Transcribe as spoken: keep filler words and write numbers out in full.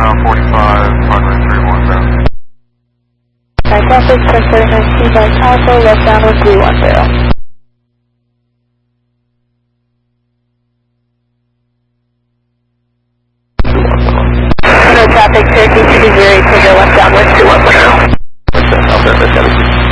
mile forty-five, runway three one zero. By traffic, ten thirty-nine T by Alpha, left downwind three one zero. Hello, traffic, Cherokee two zero, clear left downwind two one zero.